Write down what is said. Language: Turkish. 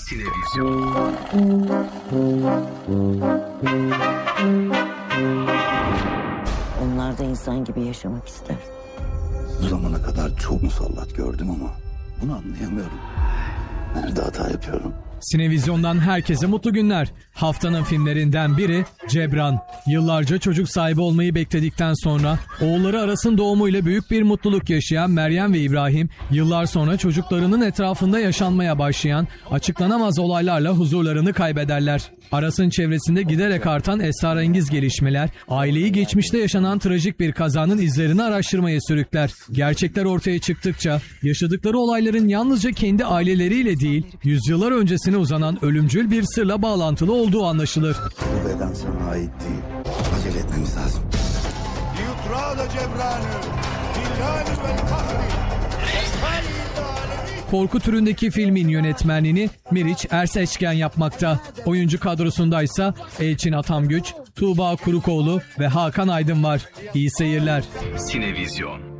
Sinevizyon. Onlar da insan gibi yaşamak ister. Bu zamana kadar çok musallat gördüm ama bunu anlayamıyorum. Nerede hata yapıyorum? Sinevizyon'dan herkese mutlu günler. Haftanın filmlerinden biri Cebran. Yıllarca çocuk sahibi olmayı bekledikten sonra oğulları Aras'ın doğumuyla büyük bir mutluluk yaşayan Meryem ve İbrahim, yıllar sonra çocuklarının etrafında yaşanmaya başlayan açıklanamaz olaylarla huzurlarını kaybederler. Aras'ın çevresinde giderek artan esrarengiz gelişmeler, aileyi geçmişte yaşanan trajik bir kazanın izlerini araştırmaya sürükler. Gerçekler ortaya çıktıkça yaşadıkları olayların yalnızca kendi aileleriyle değil, yüzyıllar öncesine uzanan ölümcül bir sırla bağlantılı olduğu anlaşılır. Bu beden sana ait değil. Acele etmemiz lazım. Korku türündeki filmin yönetmenliğini Meriç Erseçken yapmakta. Oyuncu kadrosundaysa Elçin Atamgüç, Tuğba Kurukoğlu ve Hakan Aydın var. İyi seyirler. Sinevizyon.